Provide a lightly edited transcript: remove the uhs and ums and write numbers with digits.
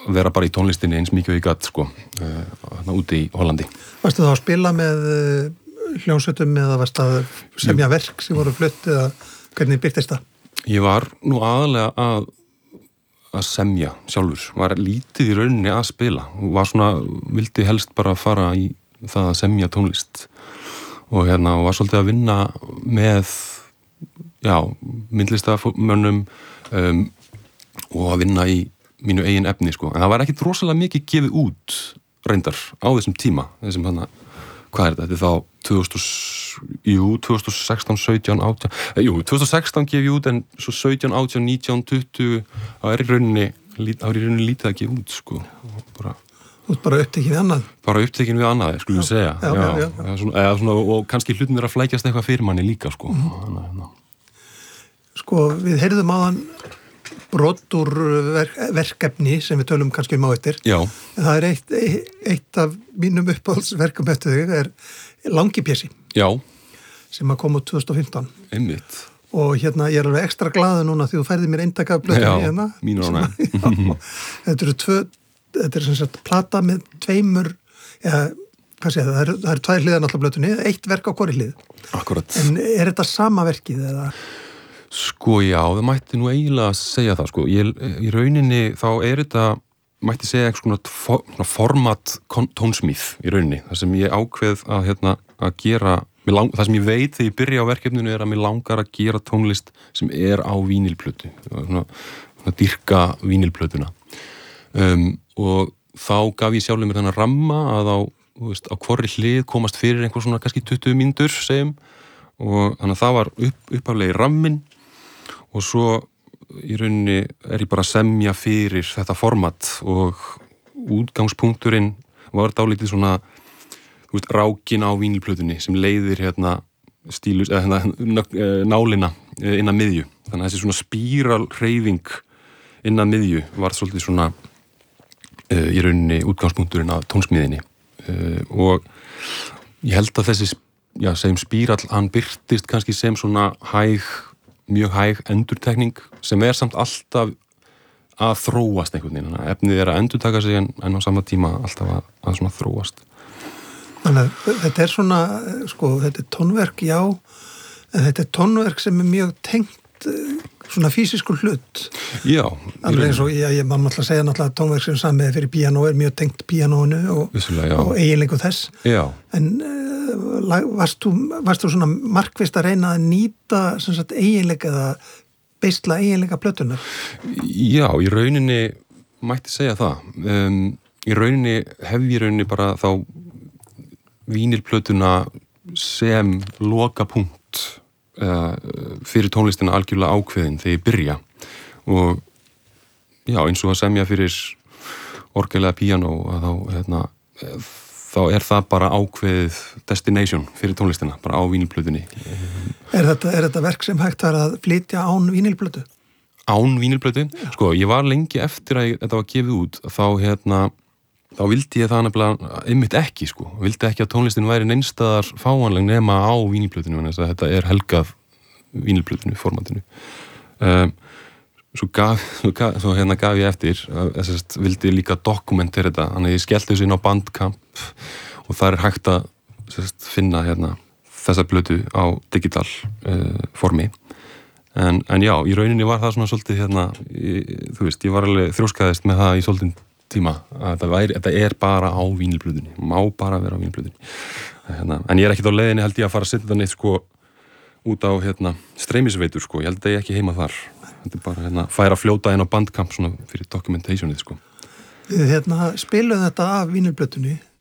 vera bara í tónlistinni eins mikið og ég gat sko, úti í Hollandi. Varstu þá að spila með hljómsveitum eða varstu að semja verk sem voru flutt eða hvernig byrtist það? Ég var nú aðalega að semja sjálfur, var lítið í rauninni að spila og var svona, vildi helst bara fara í það að semja tónlist og og var svolítið að vinna með myndlistarmönnum og að vinna í mínu eigin efni sko, en það var ekkit rosalega mikið gefið út reyndar á þessum tíma, þessum hvað er þetta þá 2016, 17, 18 2016 gefið út en svo 17, 18, 19, 20 það er í rauninni lítið að gefa út sko Þú ert bara upptekin við annað? Bara upptekin við annað, skulum við segja. Já. Svona, og kannski hlutin að flækjast eitthvað fyrir manni líka, sko. Sko, við heyrðum áðan brot úr verkefni sem við tölum kannski á eftir. Já. En það er eitt af mínum uppáhaldsverkum eftir þig, er Langipjesi. Já. Sem að koma út 2015. Einmitt. Og ég er alveg ekstra glaður núna því þú færði mér eintaka af blöðunni hérna. Já, mínur ánægð. Þetta er sem sagt plata með tveimur, hvað segja það eru tvær hliðar náttúrulega blötunni, eitt verk á hvori hlið. Akkurat. En er þetta sama verkið eða? Sko já, það mætti nú eiginlega segja það sko. Í rauninni þá er þetta, mætti segja eitthvað format tónsmíð í rauninni. Það sem ég ákveð að gera, það sem ég veit þegar ég byrja á verkefninu er að mér langar að gera tónlist sem er á vínilplötu. Dýrka vínilplötuna. Og þá gaf ég sjálfur mér þennan ramma að á hvorri hlið komast fyrir einhver svona kannski 20 mínútur segjum og þannig að það var upphaflega rammin og svo í rauninni er ég bara að semja fyrir þetta format og útgangspunkturinn var dálítið svona rákin á vínilplötunni sem leiðir stílus eða nálina inn að miðju þannig að þessi svona spíral hreyfing inn að miðju var svolítið svona í rauninni útgangspunkturinn af tónsmíðinni og ég held að þessi segjum spírall, hann birtist kannski sem svona mjög hæg endurtekning sem er samt alltaf að þróast einhvern veginn, efnið er að endurtaka sig en á sama tíma alltaf að svona þróast. Þannig að þetta er svona, sko, þetta er tónverk, já, en þetta er tónverk sem er mjög tengt svona fysiskur hlut. Já. Alveg eins og ég má náttúrulega segja náttúrulega að tónverk sem samiði fyrir píanó er mjög tengt píanóinu og eiginleiku þess. Já. En varst þú svona markvisst að reyna að nýta sem sagt eiginleika eða beisla eiginleika plötunar? Já, í rauninni mætti segja það. Í rauninni hef ég rauninni bara þá vínilplötuna sem lokapunkt fyrir tónlistina algjörlega ákveðin þegar ég byrja og já, eins og að semja fyrir orgelega píanó þá er það bara ákveðið destination fyrir tónlistina, bara á vínilplötunni. Er þetta verk sem hægt var að flytja án vínilplötu? Án vínilplötu? Sko, ég var lengi eftir að þetta var gefið út þá vildi ég það nefnilega einmitt ekki sko, vildi ekki að tónlistin væri neinstaðar fáanleg nema á vínilplötinu en þetta er helgað vínilplötinu formatinu. Svo gaf ég eftir að vildi líka dokumentera þetta, þannig að ég skellti þessu inn á Bandcamp og það er hægt að finna þessa plötu á digital formi. En já, í rauninni var það svona svolítið þú veist, ég var alveg þrjóskaðist með það í svolítið tíma að þetta er bara á vínilplötunni, má bara vera á vínilplötunni. En ég er ekkert á leiðinni held ég að fara að setja þetta neitt sko út á streymisveitur sko, ég held að ég ekki heima þar. Þetta er bara færa að fljóta inn á Bandcamp svona fyrir documentationið sko. Við spilum þetta af vínilplötunni